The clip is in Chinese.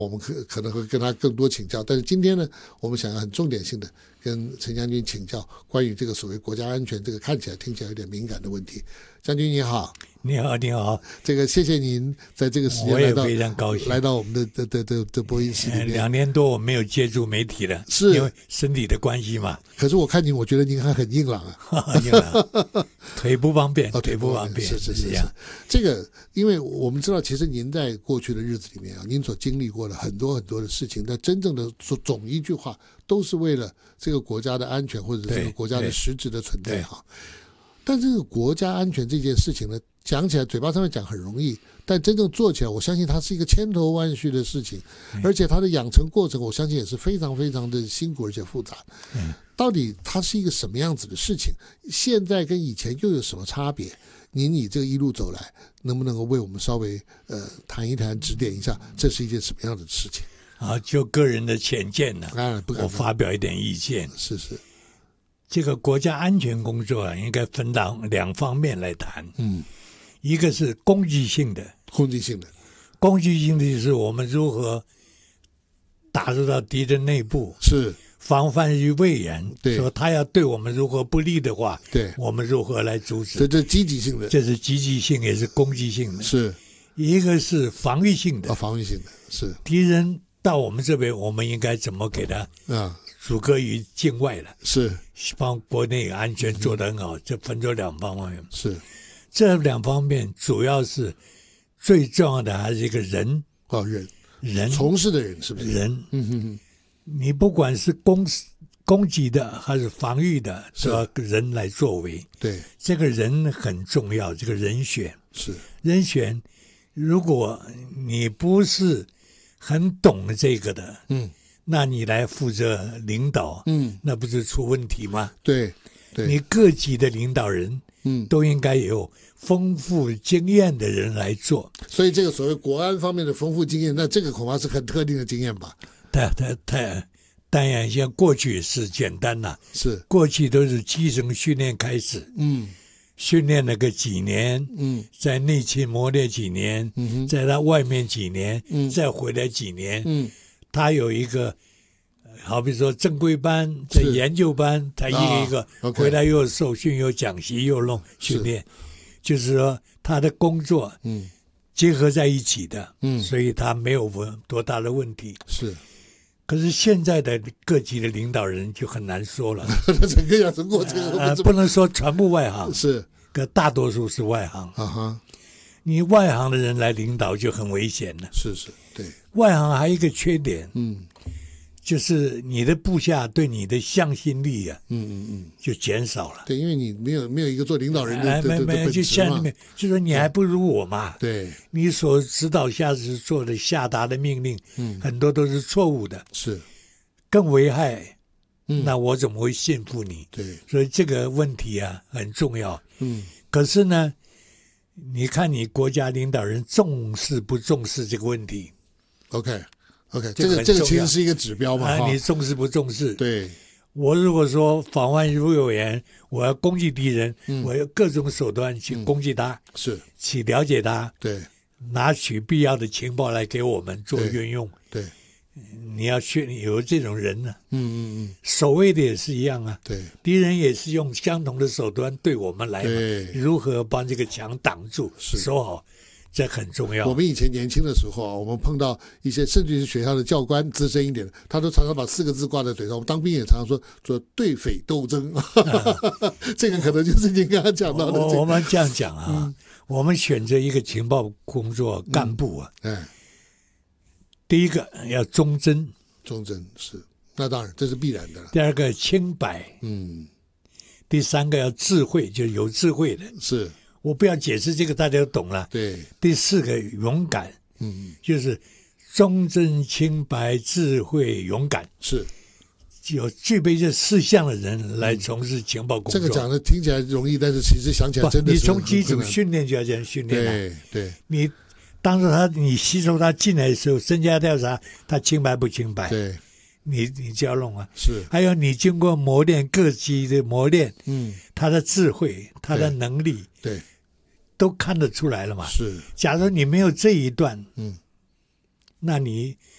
我们可能会跟他更多请教。但是今天呢，我们想要很重点性的跟陈将军请教关于这个所谓国家安全这个看起来听起来有点敏感的问题。将军你好。 你好，你好。 这个谢谢您在这个时间我也非常高兴来到我们的播音室里面。 2年多我没有接触媒体了， 是因为身体的关系嘛。 可是我看您，我觉得您还很硬朗啊。 硬朗，腿不方便，腿不方便， 是这样。 这个，因为我们知道，其实您在过去的日子里面啊，您所经历过的很多很多的事情，但真正的总一句话，都是为了这个国家的安全或者这个国家的实质的存在哈。但这个国家安全这件事情呢，讲起来嘴巴上面讲很容易，但真正做起来，我相信它是一个千头万绪的事情，而且它的养成过程，我相信也是非常非常的辛苦而且复杂。到底它是一个什么样子的事情？现在跟以前又有什么差别？您以这个一路走来，能不能够为我们稍微谈一谈、指点一下，这是一件什么样的事情？ 啊，就个人的浅见呢，我发表一点意见。 是。 这个国家安全工作啊，应该分到2方面来谈。一个是攻击性的， 攻击性的就是我们如何打入到敌人内部， 是防范于未然。 对， 说他要对我们如何不利的话， 对， 我们如何来阻止？ 这积极性的， 这是积极性，也是攻击性的。 是一个是防御性的， 防御性的是敌人到我们这边，我们应该怎么给他阻隔于境外了？ 是帮国内安全做得很好，这分作2方面。 是这2方面，主要是最重要的还是一个人人从事的人，是不是人？你不管是攻击的还是防御的，都要人来作为。 对， 这个人很重要，这个人选是人选。如果你不是很懂这个的，那你来负责领导，那不是出问题吗？ 对， 你各级的领导人，都应该有丰富经验的人来做。 所以这个所谓国安方面的丰富经验，那这个恐怕是很特定的经验吧？ 当然，像过去是简单啦， 是过去都是基层训练开始，训练了个几年，在内勤磨练几年，在他外面几年，再回来几年，他有一个，好比说正规班，在研究班，他一个回来又受训，又讲习，又弄训练，就是说他的工作，结合在一起的，所以他没有多大的问题。 是。 可是现在的各级的领导人就很难说了， 整个养成过程不能说全部外行， 是， 可大多数是外行。你外行的人来领导就很危险了。 是，对。 外行还有一个缺点，就是你的部下对你的向心力啊，就减少了。 对，因为你没有一个做领导人的本就质嘛， 就说你还不如我嘛。 对， 你所指导下属做的下达的命令，很多都是错误的， 是更危害。那我怎么会信服你？ 对， 所以这个问题啊很重要。可是呢，你看你国家领导人重视不重视这个问题 ？OK， 这个其实是一个指标嘛。 你重视不重视？ 对， 我如果说防范于未然，我要攻击敌人，我要各种手段去攻击他， 是去了解他， 对， 拿取必要的情报来给我们做运用。 对， 你要有这种人呢。守卫的也是一样啊。 对， 敌人也是用相同的手段对我们来嘛。如何把这个墙挡住，守好。这很重要。 我们以前年轻的时候啊，我们碰到一些甚至是学校的教官资深一点的，他都常常把4个字挂在嘴上。我们当兵也常常说对匪斗争，这个可能就是您刚刚讲到的。 我们这样讲啊，我们选择一个情报工作干部啊，第一个要忠贞是，那当然这是必然的了。 第二个清白，第三个要智慧，就是有智慧的， 是。 我不要解释这个，大家都懂了。 对。 第4个勇敢，就是忠贞、清白、智慧、勇敢， 是有具备这4项的人来从事情报工作。 这个讲的听起来容易，但是其实想起来真的是你从基础训练就要这样训练。 对。 你当时你吸收他进来的时候，身家调查他清白不清白？ 对。 你就要弄啊。 是。 还有你经过磨练，各级的磨练，他的智慧，他的能力， 对。 都看得出来了嘛。 是， 假如你没有这一段，那你